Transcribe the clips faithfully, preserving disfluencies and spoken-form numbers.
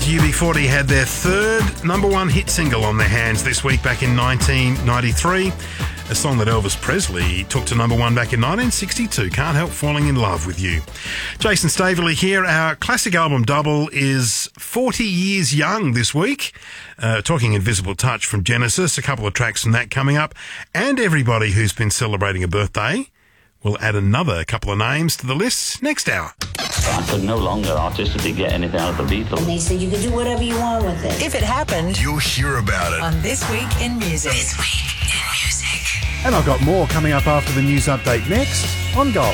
U B forty had their third number one hit single on their hands this week back in nineteen ninety-three. A song that Elvis Presley took to number one back in nineteen sixty-two. Can't Help Falling in Love with You. Jason Staveley here. Our classic album double is forty years young this week. Uh, talking Invisible Touch from Genesis. A couple of tracks from that coming up. And everybody who's been celebrating a birthday. We'll add another couple of names to the list next hour. I could no longer artistically get anything out of the Beatles. And they said you could do whatever you want with it. If it happened, you'll hear about it on This Week in Music. This Week in Music. And I've got more coming up after the news update next on Gold.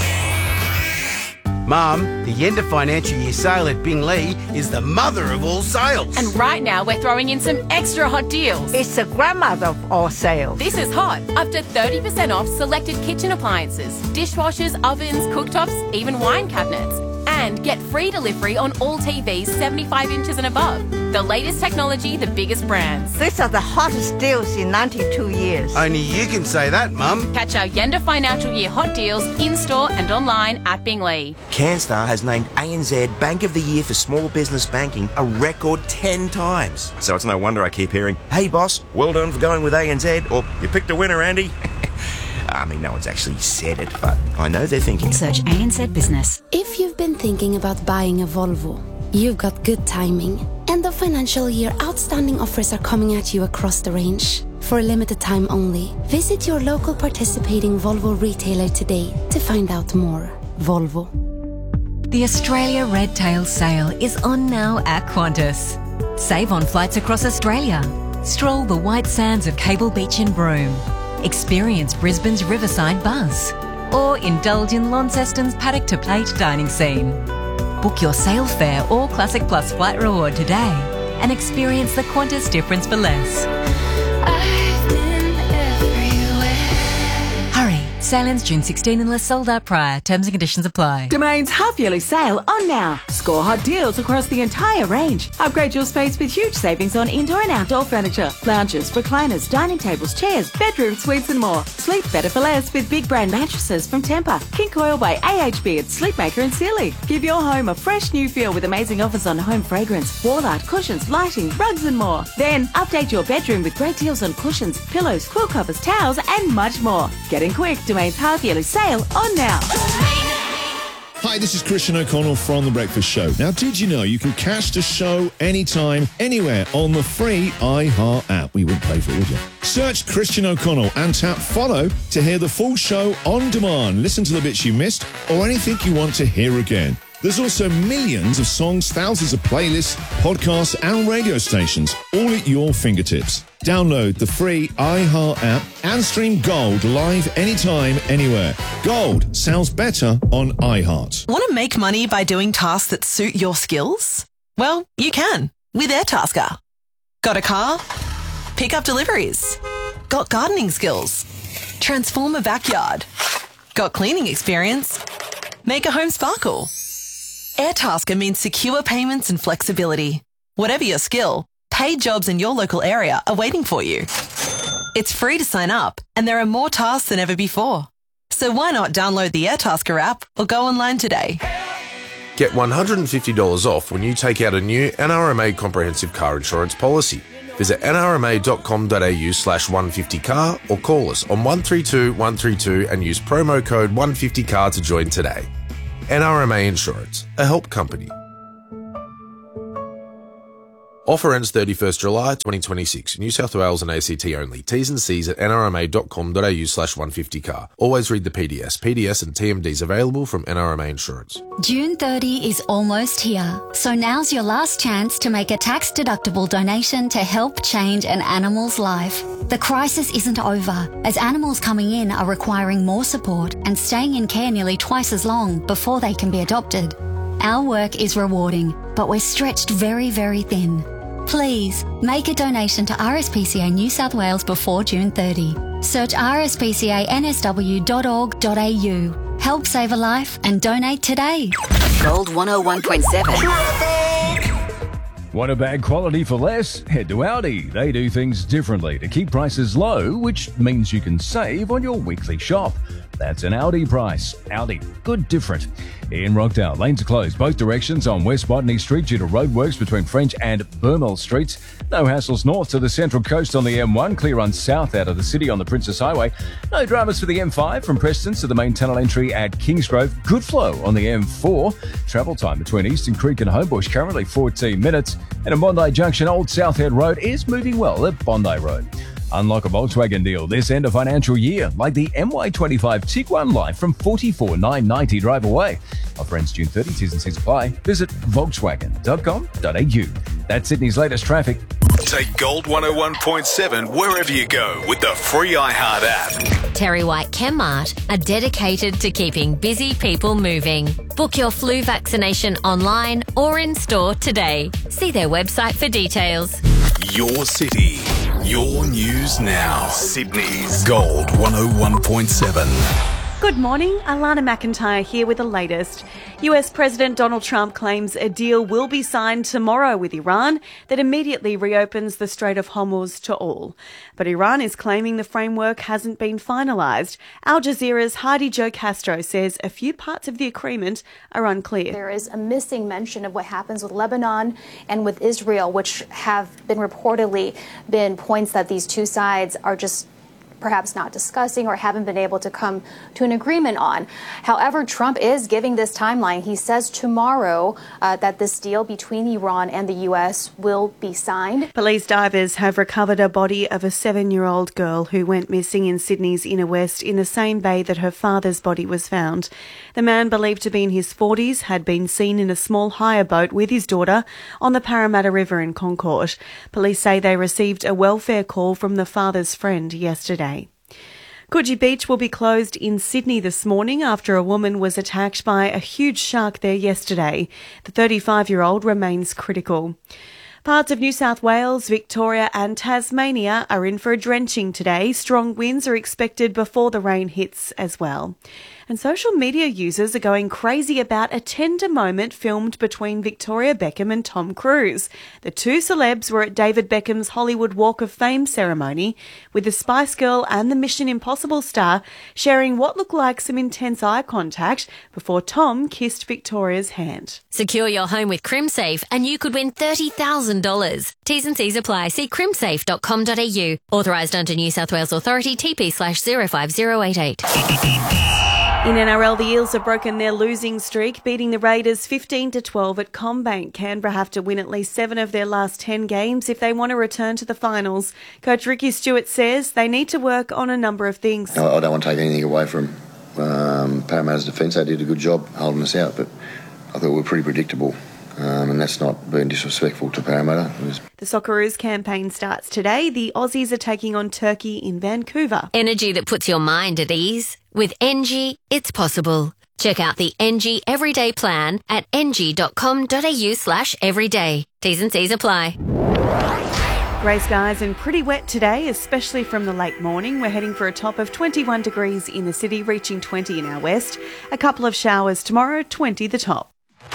Mum, the end of financial year sale at Bingley is the mother of all sales. And right now we're throwing in some extra hot deals. It's the grandmother of all sales. This is hot. Up to thirty percent off selected kitchen appliances, dishwashers, ovens, cooktops, even wine cabinets. And get free delivery on all T Vs seventy-five inches and above. The latest technology, the biggest brands. These are the hottest deals in ninety-two years. Only you can say that, Mum. Catch our Yenda Financial Year hot deals in-store and online at Bingley. CanStar has named A N Z Bank of the Year for Small Business Banking a record ten times. So it's no wonder I keep hearing, "Hey boss, well done for going with A N Z," or "You picked a winner, Andy." I mean, no one's actually said it, but I know they're thinking. Search A N Z Business. If you've been thinking about buying a Volvo, you've got good timing. End of financial year outstanding offers are coming at you across the range. For a limited time only, visit your local participating Volvo retailer today to find out more. Volvo. The Australia Red Tail Sale is on now at Qantas. Save on flights across Australia. Stroll the white sands of Cable Beach in Broome. Experience Brisbane's riverside buzz, or indulge in Launceston's paddock to plate dining scene. Book your sale fare or Classic Plus flight reward today and experience the Qantas difference for less. I've been everywhere. Hurry, sale ends June sixteenth unless sold out prior. Terms and conditions apply. Domain's half-yearly sale on now. Score hot deals across the entire range. Upgrade your space with huge savings on indoor and outdoor furniture, lounges, recliners, dining tables, chairs, bedroom suites and more. Sleep better for less with big brand mattresses from Tempur, King Coil by A H B at Sleepmaker and Sealy. Give your home a fresh new feel with amazing offers on home fragrance, wall art, cushions, lighting, rugs and more. Then update your bedroom with great deals on cushions, pillows, quilt covers, towels and much more. Get in quick. Domain's half-yearly sale on now. Hi, this is Christian O'Connell from The Breakfast Show. Now, did you know you can catch the show anytime, anywhere on the free iHeart app? We wouldn't pay for it, would you? Search Christian O'Connell and tap follow to hear the full show on demand. Listen to the bits you missed or anything you want to hear again. There's also millions of songs, thousands of playlists, podcasts and radio stations, all at your fingertips. Download the free iHeart app and stream Gold live anytime, anywhere. Gold sounds better on iHeart. Want to make money by doing tasks that suit your skills? Well, you can with Airtasker. Got a car? Pick up deliveries. Got gardening skills? Transform a backyard. Got cleaning experience? Make a home sparkle. Airtasker means secure payments and flexibility. Whatever your skill, paid jobs in your local area are waiting for you. It's free to sign up, and there are more tasks than ever before. So why not download the Airtasker app or go online today? Get one hundred fifty dollars off when you take out a new N R M A comprehensive car insurance policy. Visit nrma.com.au slash 150car or call us on one three two one three two and use promo code one fifty car to join today. N R M A Insurance, a help company. Offer ends thirty-first July twenty twenty-six. New South Wales and A C T only. T's and C's at nrma.com.au slash 150car. Always read the P D S. P D S and T M Ds available from N R M A Insurance. June thirtieth is almost here, so now's your last chance to make a tax-deductible donation to help change an animal's life. The crisis isn't over, as animals coming in are requiring more support and staying in care nearly twice as long before they can be adopted. Our work is rewarding, but we're stretched very, very thin. Please, make a donation to R S P C A New South Wales before June thirtieth. Search r s p c a n s w dot org dot a u. Help save a life and donate today. Gold one oh one point seven. Want a bag quality for less? Head to Aldi. They do things differently to keep prices low, which means you can save on your weekly shop. That's an Audi price. Audi, good different. In Rockdale, lanes are closed both directions on West Botany Street due to roadworks between French and Burmel Streets. No hassles north to the Central Coast on the M one, clear run south out of the city on the Princess Highway. No dramas for the M five from Preston to the main tunnel entry at Kingsgrove. Good flow on the M four. Travel time between Eastern Creek and Homebush currently fourteen minutes. And in Bondi Junction, Old Southhead Road is moving well at Bondi Road. Unlock a Volkswagen deal this end of financial year, like the M Y twenty-five Tiguan Life from forty-four thousand nine hundred ninety drive away. Offer ends June thirtieth, T's and C's apply. Visit volkswagen dot com dot a u. That's Sydney's latest traffic. Take Gold one oh one point seven wherever you go with the free iHeart app. Terry White Chemmart are dedicated to keeping busy people moving. Book your flu vaccination online or in store today. See their website for details. Your city, your news now. Sydney's Gold one oh one point seven. Good morning, Alana McIntyre here with the latest. U S President Donald Trump claims a deal will be signed tomorrow with Iran that immediately reopens the Strait of Hormuz to all. But Iran is claiming the framework hasn't been finalised. Al Jazeera's Heidi Jo Castro says a few parts of the agreement are unclear. There is a missing mention of what happens with Lebanon and with Israel, which have been reportedly been points that these two sides are just perhaps not discussing or haven't been able to come to an agreement on. However, Trump is giving this timeline. He says tomorrow uh, that this deal between Iran and the U S will be signed. Police divers have recovered a body of a seven-year-old girl who went missing in Sydney's inner west in the same bay that her father's body was found. The man, believed to be in his forties, had been seen in a small hire boat with his daughter on the Parramatta River in Concord. Police say they received a welfare call from the father's friend yesterday. Coogee Beach will be closed in Sydney this morning after a woman was attacked by a huge shark there yesterday. The thirty-five-year-old remains critical. Parts of New South Wales, Victoria and Tasmania are in for a drenching today. Strong winds are expected before the rain hits as well. And social media users are going crazy about a tender moment filmed between Victoria Beckham and Tom Cruise. The two celebs were at David Beckham's Hollywood Walk of Fame ceremony, with the Spice Girl and the Mission Impossible star sharing what looked like some intense eye contact before Tom kissed Victoria's hand. Secure your home with CrimSafe and you could win thirty thousand dollars. T's and C's apply. See crimsafe dot com dot a u. Authorised under New South Wales Authority, T P slash zero five zero eight eight. In N R L, the Eels have broken their losing streak, beating the Raiders fifteen to twelve at CommBank. Canberra have to win at least seven of their last ten games if they want to return to the finals. Coach Ricky Stewart says they need to work on a number of things. I don't want to take anything away from um, Parramatta's defence. They did a good job holding us out, but I thought we were pretty predictable. Um, and that's not being disrespectful to Parramatta. Was... The Socceroos campaign starts today. The Aussies are taking on Turkey in Vancouver. Energy that puts your mind at ease. With Engie, it's possible. Check out the Engie Everyday Plan at engie dot com dot a u slash everyday. T's and C's apply. Grey skies and pretty wet today, especially from the late morning. We're heading for a top of twenty-one degrees in the city, reaching twenty in our west. A couple of showers tomorrow, twenty the top.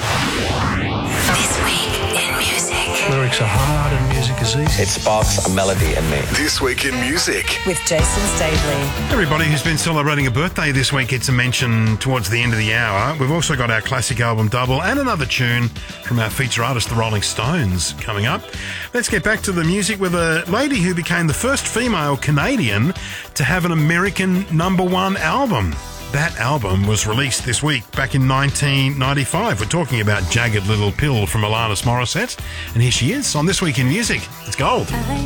This week in music. Lyrics are hard and music is easy. It sparks a melody in me. This week in music. With Jason Stavely. Everybody who's been celebrating a birthday this week gets a mention towards the end of the hour. We've also got our classic album double and another tune from our feature artist, the Rolling Stones, coming up. Let's get back to the music with a lady who became the first female Canadian to have an American number one album. That album was released this week back in nineteen ninety-five. We're talking about Jagged Little Pill from Alanis Morissette. And here she is on This Week in Music. It's gold.